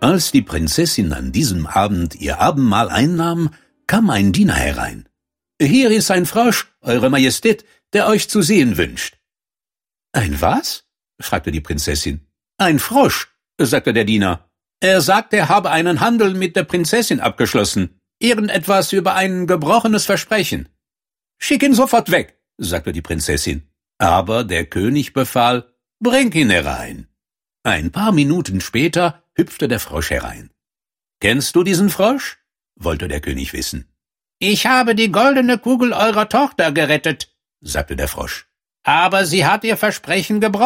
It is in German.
Als die Prinzessin an diesem Abend ihr Abendmahl einnahm, kam ein Diener herein. »Hier ist ein Frosch, Eure Majestät, der euch zu sehen wünscht.« »Ein was?« fragte die Prinzessin. »Ein Frosch«, sagte der Diener. »Er sagt, er habe einen Handel mit der Prinzessin abgeschlossen. Irgendetwas über ein gebrochenes Versprechen.« »Schick ihn sofort weg«, sagte die Prinzessin. Aber der König befahl, »Bring ihn herein.« Ein paar Minuten später hüpfte der Frosch herein. »Kennst du diesen Frosch?« wollte der König wissen. »Ich habe die goldene Kugel eurer Tochter gerettet«, sagte der Frosch. »Aber sie hat ihr Versprechen gebrochen.«